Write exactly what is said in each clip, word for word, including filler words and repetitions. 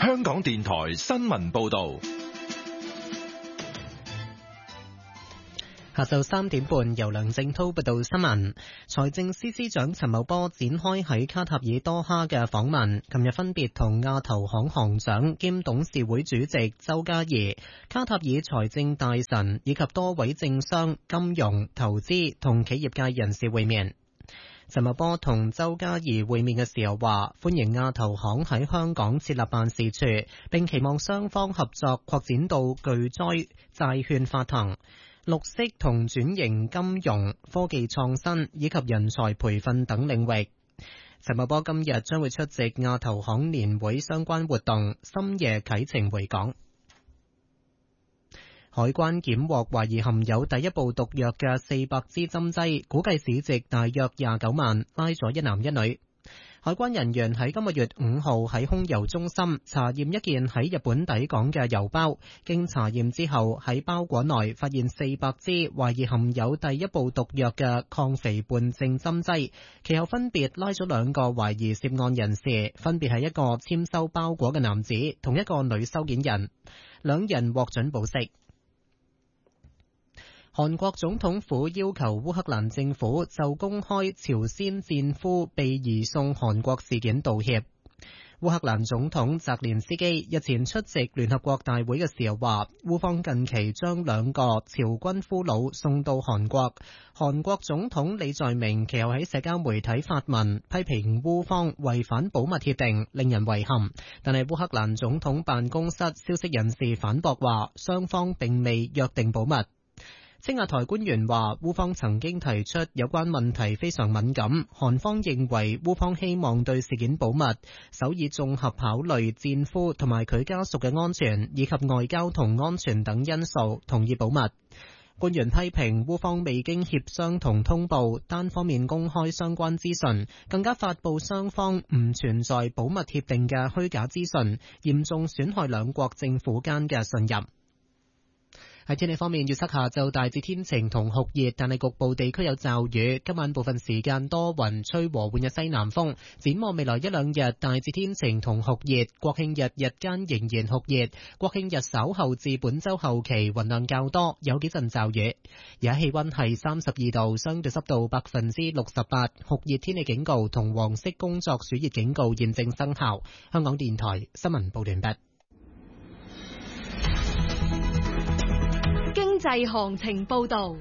香港電台新聞報道。 下晝三點半，由梁正滔報道新聞。財政司司長陳茂波展開喺卡塔爾多哈嘅訪問，琴日分別同亞投行行長兼董事會主席周家怡、卡塔爾財政大臣以及多位政商、金融、投資同企業界人士會面。陳茂波同周家怡會面嘅時候話，歡迎亞投行喺香港設立辦事處，並期望雙方合作擴展到巨災債券發行、綠色同轉型金融、科技創新以及人才培訓等領域。陳茂波今日將會出席亞投行年會相關活動，深夜啟程回港。海關檢獲懷疑含有第一部毒藥嘅四百支針劑，估計市值大約廿九萬，拉咗一男一女。海關人員喺今個月五號喺空郵中心查驗一件喺日本抵港嘅郵包，經查驗之後喺包裹內發現四百支懷疑含有第一部毒藥嘅抗肥胖症針劑，其後分別拉咗兩個懷疑涉案人士，分別係一個簽收包裹嘅男子同一個女收件人，兩人獲准保釋。韓國總統府要求烏克蘭政府就公開朝鮮戰俘被移送韓國事件道歉。烏克蘭總統澤連斯基日前出席聯合國大會嘅時候話，烏方近期將兩個朝軍俘虜送到韓國。韓國總統李在明其後喺社交媒體發文批評烏方違反保密協定，令人遺憾。但係烏克蘭總統辦公室消息人士反駁話，雙方並未約定保密。青瓦台官員話，烏方曾經提出有關問題非常敏感，韓方認為烏方希望對事件保密，首爾綜合考慮戰俘同埋佢家屬嘅安全，以及外交同安全等因素，同意保密。官員批評烏方未經協商同通報，單方面公開相關資訊，更加發布雙方唔存在保密協定嘅虛假資訊，嚴重損害兩國政府間嘅信任。喺天氣方面，預測下晝大致天晴同酷熱，但係局部地區有驟雨。今晚部分時間多雲，吹和緩嘅西南風。展望未來一兩日，大致天晴同酷熱。國慶日日間仍然酷熱，國慶日稍後至本週後期雲量較多，有幾陣驟雨。而家氣溫係三十二度，相對濕度百分之六十八，酷熱天氣警告同黃色工作暑熱警告現正生效。香港電台新聞報完畢。 經濟行情報道。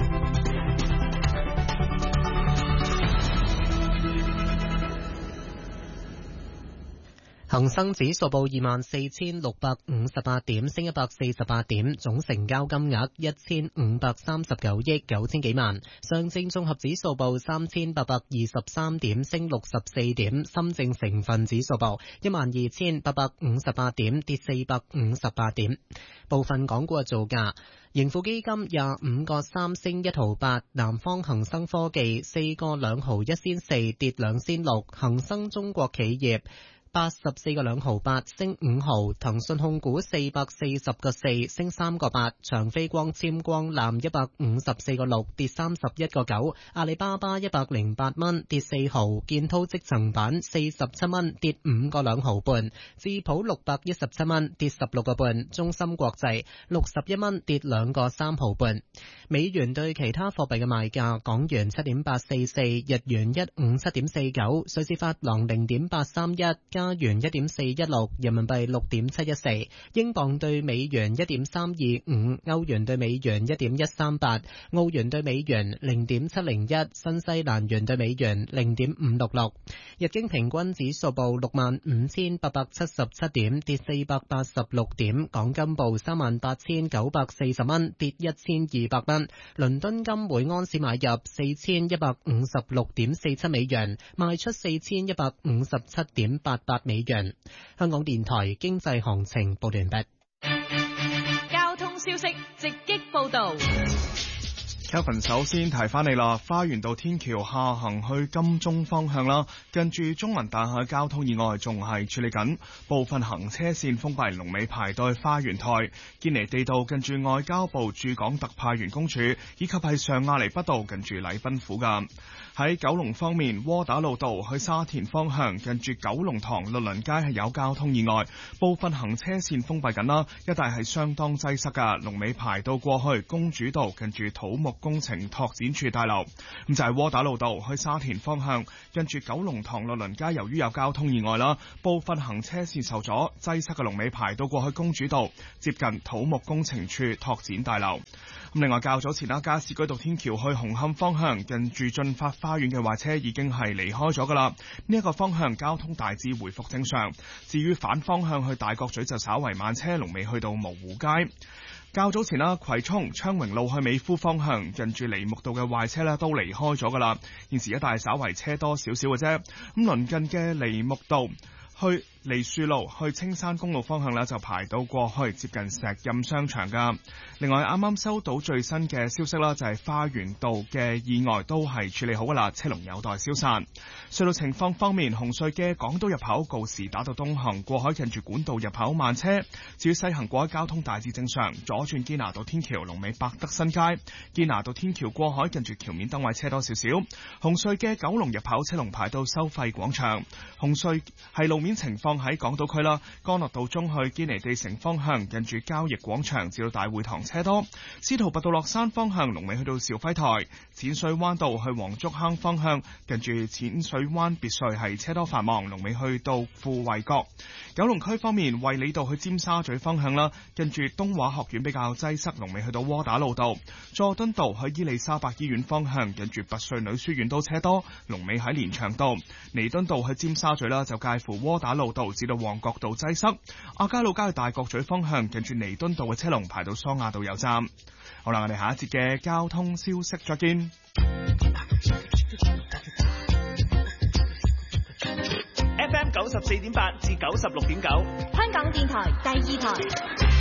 恒生指數報二萬四千六百五十八點，升一百四十八點，總成交金額一千五百三十九億九千幾萬。上證綜合指數報三千八百二十三點，升六十四點。深證成分指數報一萬二千八百五十八點，跌四百五十八點。部分港股嘅造價：盈富基金廿五個三升一毫八，南方恒生科技四個兩毫一仙四，跌兩仙六，恒生中國企業八十四個兩毫八升五毫，騰訊控股四百四十個四升三個八，長飛光纖光纜一百五十四個六跌三十一個九，阿里巴巴一百零八蚊跌四毫，建滔積層板四十七蚊跌五個兩毫半，智普六百一十七蚊跌十六個半，中芯國際六十一蚊跌兩個三毫半。美元對其他貨幣嘅賣價：港元七點八四四，日元一五七點四九，瑞士法郎零點八三一，加元一點四一六，人民幣六點七一四，英鎊對美元一點三二五，歐元對美元一點一三八，澳元對美元零點七零一，新西蘭元對美元零點五六六。日經平均指數報六萬五千八百七十七點，跌四百八十六點。港金報三萬八千九百四十蚊，跌一千二百蚊。倫敦金每安士買入四千一百五十六點四七美元，賣出四千一百五十七點八八美元。香港電台經濟行情報完畢。 交通消息直擊報道。 Kevin 首先提翻你啦，花園道天橋下行去金鐘方向啦，近住中銀大廈交通意外仲係處理緊，部分行車線封閉，龍尾排到花園台、堅尼地道近住外交部駐港特派員公署，以及係上亞厘畢道近住禮賓府噶。 喺九龍方面，窩打老道去沙田方向近住九龍塘律倫街係有交通意外，部分行車線封閉緊啦，一帶係相當擠塞噶，龍尾排到過去公主道近住土木工程拓展處大樓。咁就係窩打老道去沙田方向近住九龍塘律倫街，由於有交通意外啦，部分行車線受阻，擠塞嘅龍尾排到過去公主道接近土木工程處拓展大樓。咁另外較早前啦，加士居道天橋去紅磡方向近住駿發花園嘅壞車已經係離開咗噶啦，呢一個方向交通大致回復正常。至於反方向去大角咀就稍為慢車，龍尾去到蕪湖街。較早前啦，葵涌昌榮路去美孚方向近住梨木道嘅壞車咧都離開咗噶啦，現時一帶稍為車多少少嘅啫。咁鄰近嘅梨木道去梨樹路去青山公路方向呢，就排到過去接近石蔭商場噶。另外啱啱收到最新嘅消息啦，就係花園道嘅意外都係處理好噶啦，車龍有待消散。隧道情況方面，紅隧嘅港島入口告士打道東行過海近住管道入口慢車，至於西行過海交通大致正常，左轉堅拿道天橋龍尾百德新街，堅拿道天橋過海近住橋面燈位車多少少。紅隧嘅九龍入口車龍排到收費廣場。紅隧係路面情況喺港島區啦，干諾道中去堅尼地城方向近住交易廣場至到大會堂車多，司徒拔道落山方向龍尾去到兆輝台，淺水灣道去黃竹坑方向近住淺水灣別墅係車多繁忙，龍尾去到富衛閣。九龍區方面，衛理道去尖沙咀方向啦，近住東華學院比較擠塞，龍尾去到窩打老道。佐敦道去伊利沙伯醫院方向近住拔萃女書院都車多，龍尾喺連翔道。彌敦道去尖沙咀啦，就介乎窩打老道至到旺角道擠塞。亞皆老街去大角咀方向近住彌敦道嘅車龍排到桑亞道油站。好啦，我哋下一節嘅交通消息再見。 F M 九十四點八至九十六點九， 香港電台第二台。